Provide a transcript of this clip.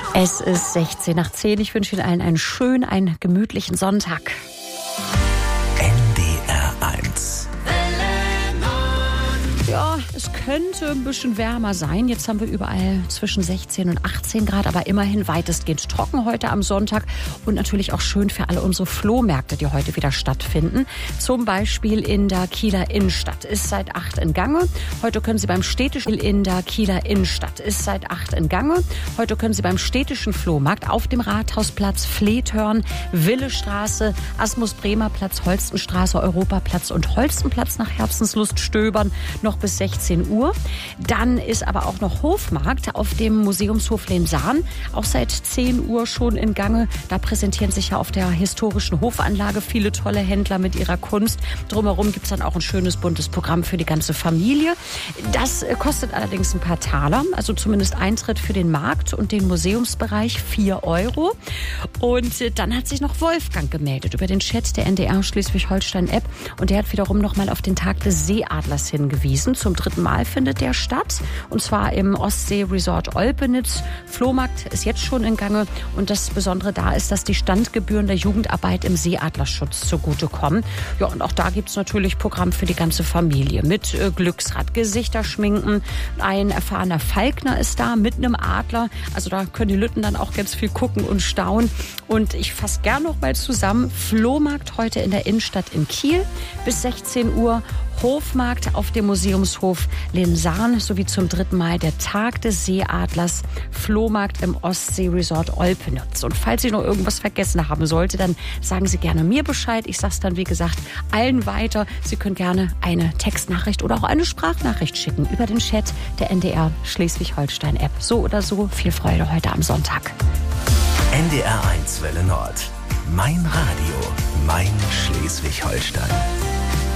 Es ist 16 nach 10. Ich wünsche Ihnen allen einen gemütlichen Sonntag. NDR 1. Ja, es könnte ein bisschen wärmer sein. Jetzt haben wir überall zwischen 16 und 18 Grad, aber immerhin weitestgehend trocken heute am Sonntag und natürlich auch schön für alle unsere Flohmärkte, die heute wieder stattfinden. Zum Beispiel in der Kieler Innenstadt ist seit 8 in Gange. Heute können Sie beim städtischen Flohmarkt auf dem Rathausplatz, Flethörn, Willestraße, Asmus-Bremer-Platz, Holstenstraße, Europaplatz und Holstenplatz nach Herzenslust stöbern. Noch bis 16 Uhr. Dann ist aber auch noch Hofmarkt auf dem Museumshof Lensahn, auch seit 10 Uhr schon in Gange. Da präsentieren sich ja auf der historischen Hofanlage viele tolle Händler mit ihrer Kunst. Drumherum gibt es dann auch ein schönes buntes Programm für die ganze Familie. Das kostet allerdings ein paar Taler, also zumindest Eintritt für den Markt und den Museumsbereich 4 €. Und dann hat sich noch Wolfgang gemeldet über den Chat der NDR Schleswig-Holstein-App und der hat wiederum noch mal auf den Tag des Seeadlers hingewiesen. Zum 3. Mal findet der statt und zwar im Ostsee-Resort Olpenitz. Flohmarkt ist jetzt schon in Gange und das Besondere da ist, dass die Standgebühren der Jugendarbeit im Seeadlerschutz zugutekommen. Ja, und auch da gibt es natürlich Programm für die ganze Familie mit Glücksrad, Gesichterschminken. Ein erfahrener Falkner ist da mit einem Adler. Also da können die Lütten dann auch ganz viel gucken und staunen. Und ich fasse gern noch mal zusammen. Flohmarkt heute in der Innenstadt in Kiel bis 16 Uhr. Hofmarkt auf dem Museumshof Lensahn sowie zum 3. Mal der Tag des Seeadlers, Flohmarkt im Ostsee-Resort Olpenitz. Und falls ich noch irgendwas vergessen haben sollte, dann sagen Sie gerne mir Bescheid. Ich sage es dann, wie gesagt, allen weiter. Sie können gerne eine Textnachricht oder auch eine Sprachnachricht schicken über den Chat der NDR Schleswig-Holstein-App. So oder so, viel Freude heute am Sonntag. NDR 1 Welle Nord. Mein Radio, mein Schleswig-Holstein.